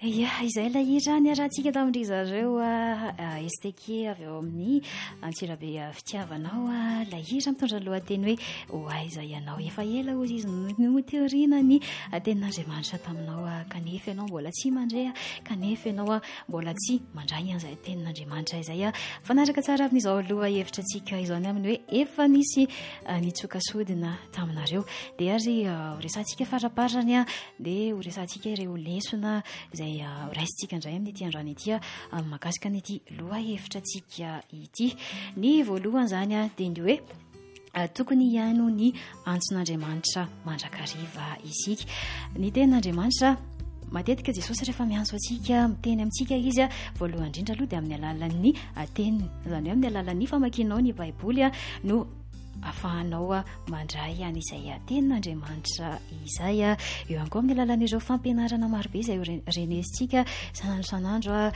ia izay la hira niarahantsika tamin'ndry zareo esteke avy eo amin'ny Antsirabe fitiavanao la hira mitondra lohateny hoe hoaiza ianao efa ela ozy izy noteoriana ny tenin'Andriamanitra taminao kanefa ianao mbola tsy mandray kanefa ianao mbola tsy mandray an'izay tenin'Andriamanitra izay fanaraka tsara amin'izao aloha hevitra antsika izao ny aminy hoe efa nisy nitsoka sodina taminareo dia ary horesantsika faraparany dia horesantsika ireo lesona izay raisitsika indray amin'ny ity androany ity mahakasika n'ity loha hevitra antsika ity ny voalohany zany dia ny hoe tokony ihano ny antson'Andriamanitra mandrakariva isika ny tenin'Andriamanitra matetika Jesosy rehefa miantso antsika miteny amintsika izy voalohany indrindra aloha dia amin'ny alalan'ny teniny izany hoe amin'ny alalan'ny famakianao ny baiboly no afahanao mandray an'izay tenin'Andriamanitra izay eo ihany koa amin'ny alalan'ireo fampianarana marobe izay renesintsika sanandro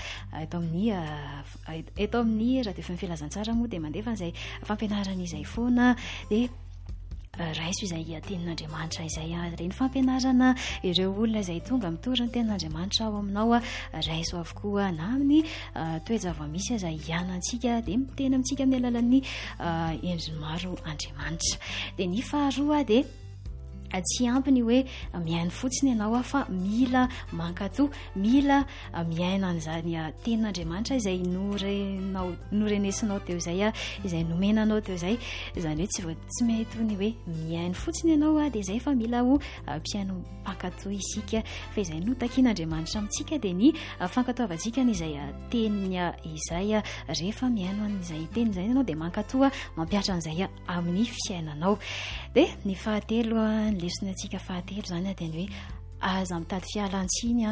eto amin'ny radio filazantsara moa dia mandefa izay fampianarana izay foana dia raiso izay tenin'Andriamanitra izay reny fampianarana ireo olona izay tonga mitory ny tenin'Andriamanitra ao aminao raiso avokoa na amin'ny toejava-misy izay ianantsika dia miteny amintsika amin'ny alalan'ny endriny maro Andriamanitra dia ny faharoa dia tsy ampy ny hoe miaino fotsiny ianao fa mila mankatoa mila miaina an'izany tenin'Andriamanitra izay norenesinao teo izay izay nomenanao teo izay izany hoe tsy mety ny hoe miaino fotsiny ianao dia izay fa mila ho mpiaino mpankatoa isika fa izay notakian'Andriamanitra amintsika dia ny fankatoavantsika n'izay teniny izay rehefa miaino an'izay teny izay ianao dia mankatoa mampiatra an'izay amin'ny fiainanao dia ny fahatelo lesona antsika fahatelo zany dia ny hoe aza mitady fialantsiny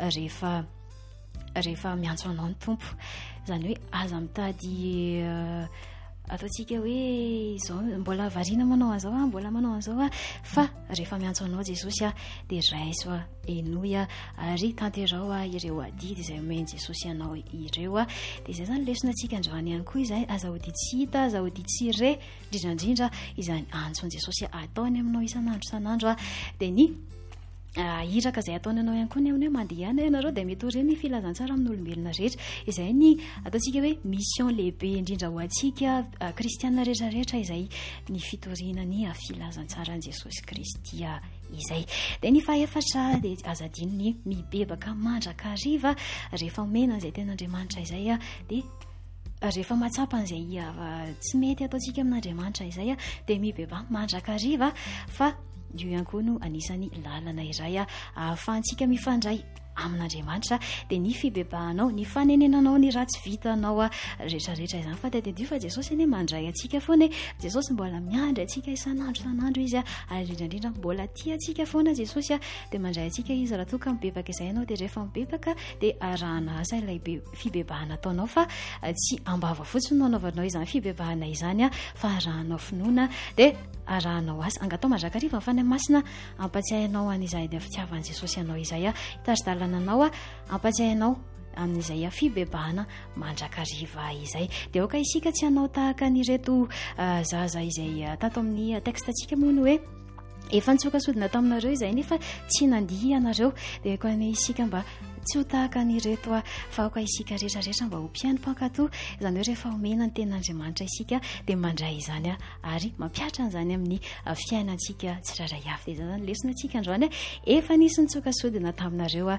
rehefa miantso anao ny tompo izany hoe aza mitady ataontsika hoe izao mbola variana manao an'izao mbola manao an'izao fa rehefa miantso anao Jesosy dia raiso enoy ary tanterao ireo adidy izay omeny Jesosy anao ireo dia izay zany lesona antsika androany ihany koa izay azahoady tsy hita azahoady tsy re indrindrandrindra izany antson Jesosy ataony aminao isanandro dia ny iraka izay ataony anao ihany koa ny amin'ny hoe mandehana ianareo dia mety horeny filazantsara amin'ny olombelona rehetra izay ny ataontsika hoe mission lehibe indrindra ho antsika kristiana rehetrarehetra izay ny fitorianany filazantsara Jesosy Kristy izay dia ny fahaefatra dia azadino ny mibebaka mandrakariva rehefa omena izay tenin'Andriamanitra izay dia rehefa mahatsapa an'izay tsy mety ataontsika amin'Andriamanitra izay dia mibebaka mandrakariva fa io ihany koa no anisany lalana iray ahafahantsika mifandray amin'Andriamanitra dia ny fibebahanao ny fanenenanao ny ratsy vitanao rehetrarehetra izany fa dia fa Jesosy anie mandray antsika foana Jesosy mbola miandry antsika isanandro izy ary indrindra mbola tia antsika foana Jesosy dia mandray antsika izy raha toa ka mibebaka izay ianao dia rehefa mibebaka dia arahana asa ilay fibebahana ataonao fa tsy ambava fotsiny no anaovanao izany fibebahana izany fa arahanao finoana dia arahanao asa angatao mandrakariva fany masina ampatsiahinao an'izay fitiavan'i Jesosy ianao izay itaridalana ampatsiahinao amin'izay fibebahana mandrakariva izay dia aoka isika tsy hanao tahaka nyreto zaza izay tato amin'ny texte antsika moa ny hoe efa nitsoka sodina taminareo izay nefa tsy nandihy ianareo dia koa ny isika mba tsy ho tahaka nyreto fa aoka isika rehetrarehetra mba ho mpiaino mpankatoa izany hoe rehefa omena ny tenin'Andriamanitra isika dia mandray izany ary mampiatra an'izany amin'ny fiainantsika tsirairay avy dia izany lesona antsika androany efa nisy nitsoka sodina taminareo